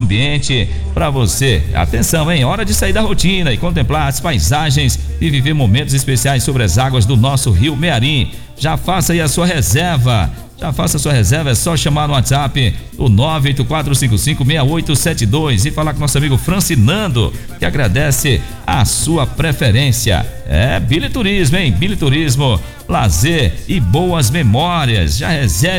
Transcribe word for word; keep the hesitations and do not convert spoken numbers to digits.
ambiente para você. Atenção, hein? Hora de sair da rotina e contemplar as paisagens e viver momentos especiais sobre as águas do nosso Rio Mearim. Já faça aí a sua reserva. Já faça a sua reserva, é só chamar no WhatsApp o nove oito quatro cinco cinco seis oito sete dois e falar com nosso amigo Francinando, que agradece a sua preferência. É Billy Turismo, hein? Billy Turismo, lazer e boas memórias. Já reserve